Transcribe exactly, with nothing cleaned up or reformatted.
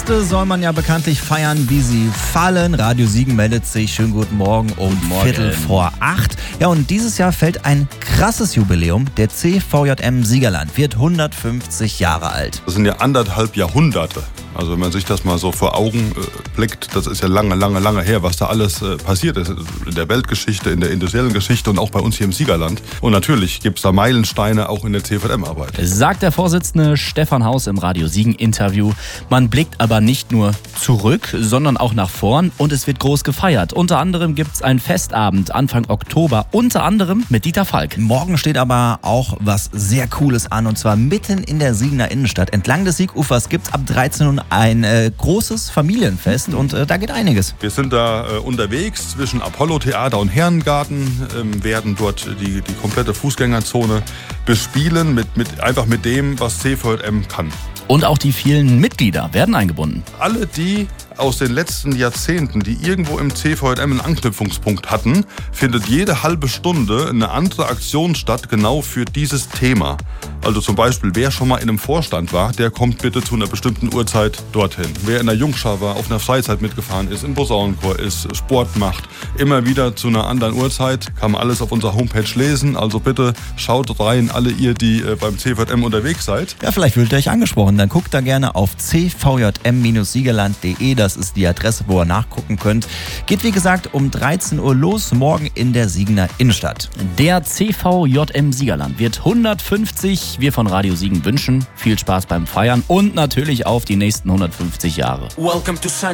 Feste soll man ja bekanntlich feiern, wie sie fallen. Radio Siegen meldet sich. Schönen guten Morgen um Guten Morgen. Viertel vor acht. Ja, und dieses Jahr fällt ein krasses Jubiläum. Der C V J M Siegerland wird hundertfünfzig Jahre alt. Das sind ja anderthalb Jahrhunderte. Also wenn man sich das mal so vor Augen äh, blickt, das ist ja lange, lange, lange her, was da alles äh, passiert ist. In der Weltgeschichte, in der industriellen Geschichte und auch bei uns hier im Siegerland. Und natürlich gibt es da Meilensteine auch in der C V M-Arbeit. Sagt der Vorsitzende Stefan Haus im Radio Siegen-Interview. Man blickt aber nicht nur zurück, sondern auch nach vorn und es wird groß gefeiert. Unter anderem gibt es einen Festabend Anfang Oktober, unter anderem mit Dieter Falk. Morgen steht aber auch was sehr Cooles an, und zwar mitten in der Siegener Innenstadt. Entlang des Siegufers gibt es ab dreizehn Uhr ein äh, großes Familienfest und äh, da geht einiges. Wir sind da äh, unterwegs zwischen Apollo-Theater und Herrengarten, ähm, werden dort die, die komplette Fußgängerzone bespielen, mit, mit, einfach mit dem, was C V J M kann. Und auch die vielen Mitglieder werden eingebunden. Alle die aus den letzten Jahrzehnten, die irgendwo im C V J M einen Anknüpfungspunkt hatten, findet jede halbe Stunde eine andere Aktion statt, genau für dieses Thema. Also zum Beispiel, wer schon mal in einem Vorstand war, der kommt bitte zu einer bestimmten Uhrzeit dorthin. Wer in der Jungschar war, auf einer Freizeit mitgefahren ist, im Posaunenchor ist, Sport macht, immer wieder zu einer anderen Uhrzeit, kann man alles auf unserer Homepage lesen. Also bitte schaut rein, alle ihr, die äh, beim C V J M unterwegs seid. Ja, vielleicht fühlt ihr euch angesprochen. Dann guckt da gerne auf c v j m Siegerland punkt de. Das ist die Adresse, wo ihr nachgucken könnt. Geht wie gesagt um dreizehn Uhr los, morgen in der Siegener Innenstadt. Der C V J M Siegerland wird hundertfünfzig. Wir von Radio Siegen wünschen viel Spaß beim Feiern und natürlich auf die nächsten hundertfünfzig Jahre. Welcome to Sun